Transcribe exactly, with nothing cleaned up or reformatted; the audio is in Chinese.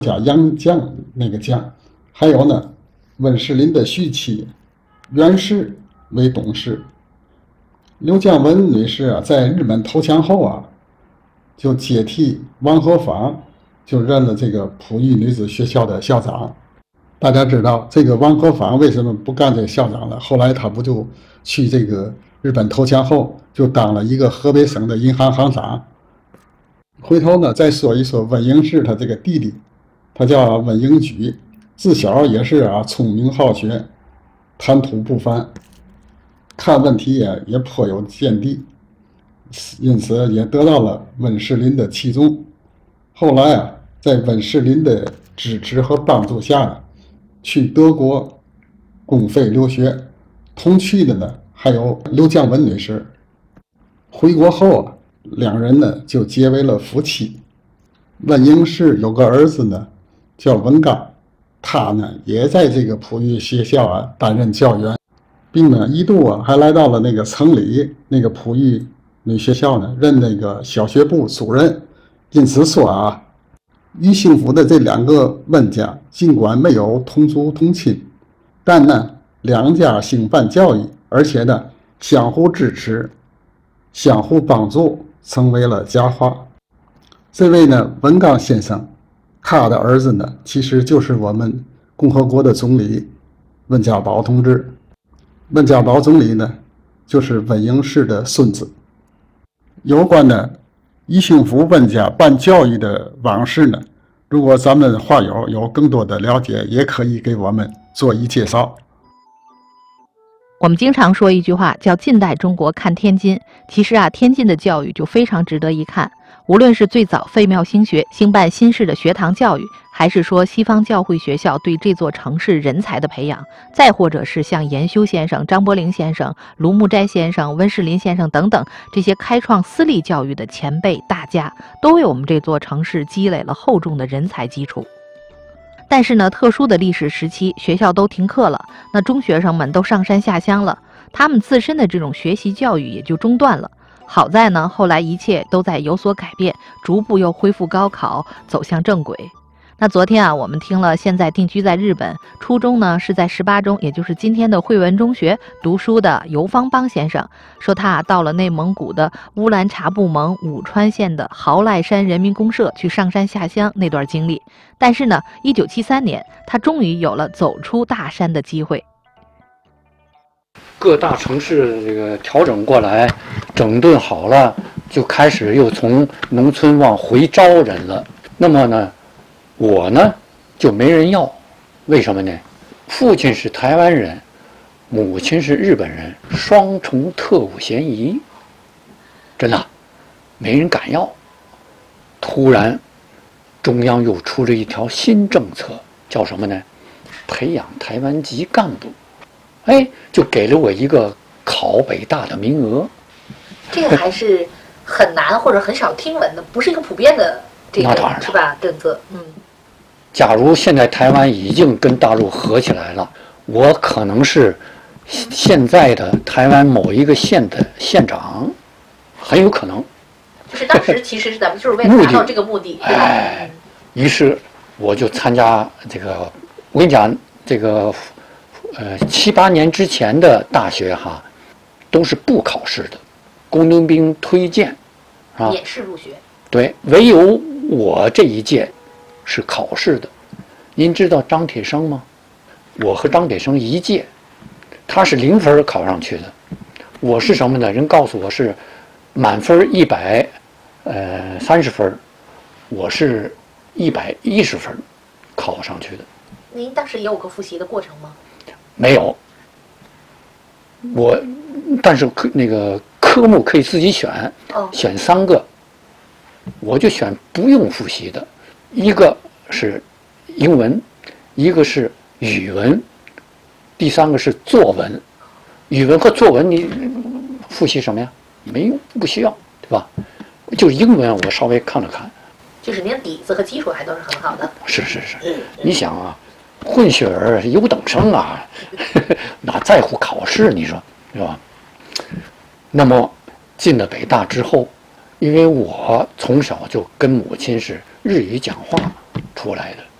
叫杨绛那个绛，还有呢温世林的续妻袁氏为董事。刘江文女士啊，在日本投降后啊，就接替王和芳，就任了这个普育女子学校的校长。大家知道这个王和芳为什么不干这个校长了？后来他不就去这个日本投降后，就当了一个河北省的银行行长。回头呢，再说一说温英士他这个弟弟，他叫温英举，自小也是啊聪明好学，谈吐不凡，看问题也也颇有见地，因此也得到了温世林的器重。后来啊，在温世林的支持和帮助下呢，去德国公费留学，同去的呢还有刘江文女士。回国后啊，两人呢就结为了夫妻。温英士有个儿子呢叫温刚，他呢也在这个普育学校啊担任教员，并呢一度啊还来到了那个城里那个普育女学校呢任那个小学部主任。因此说啊，于幸福的这两个温家尽管没有同族同亲，但呢两家兴办教育，而且呢相互支持，相互帮助，成为了佳话。这位呢温刚先生，他的儿子呢其实就是我们共和国的总理温家宝同志。温家宝总理呢就是温英士的孙子。有关呢于幸福温家办教育的往事呢，如果咱们话友有更多的了解，也可以给我们做一介绍。 我们经常说一句话叫近代中国看天津，其实啊，天津的教育就非常值得一看。无论是最早废庙兴学，兴办新式的学堂教育，还是说西方教会学校对这座城市人才的培养，再或者是像严修先生、张伯苓先生、卢木斋先生、温世林先生等等这些开创私立教育的前辈大家，都为我们这座城市积累了厚重的人才基础。但是呢，特殊的历史时期，学校都停课了，那中学生们都上山下乡了，他们自身的这种学习教育也就中断了。好在呢，后来一切都在有所改变，逐步又恢复高考，走向正轨。那昨天啊，我们听了现在定居在日本，初中呢是在十八中，也就是今天的惠文中学读书的游方邦先生，说他啊到了内蒙古的乌兰察布盟武川县的豪赖山人民公社去上山下乡那段经历。但是呢，一九七三年，他终于有了走出大山的机会。 各大城市这个调整过来，整顿好了，就开始又从农村往回招人了。那么呢，我呢就没人要，为什么呢？父亲是台湾人，母亲是日本人，双重特务嫌疑，真的没人敢要。突然，中央又出了一条新政策，叫什么呢？培养台湾籍干部。哎，就给了我一个考北大的名额。 这个还是很难或者很少听闻的，不是一个普遍的这个是吧政策。嗯。 假如现在台湾已经跟大陆合起来了，我可能是现在的台湾某一个县的县长，很有可能。 就是当时其实是咱们就是为了达到这个目的，对吧？ 哎，于是我就参加这个，我跟你讲，这个。呃，七八年之前的大学哈，都是不考试的，工农兵推荐，啊， 免试入学。 对，唯有我这一届是考试的。您知道张铁生吗？我和张铁生一届，他是零分考上去的，我是什么呢？人告诉我是满分一百，呃，三十分，我是一百一十分考上去的。 您当时也有个复习的过程吗？ 没有，我但是科那个科目可以自己选， 哦、 选三个，我就选不用复习的，一个是英文，一个是语文，第三个是作文。语文和作文你复习什么呀？没用，不需要，对吧？就英文我稍微看了看， 就是您底子和基础还都是很好的。 是是是，嗯、你想啊。混血儿优等生啊，哪在乎考试？你说是吧？那么进了北大之后，因为我从小就跟母亲是日语讲话出来的，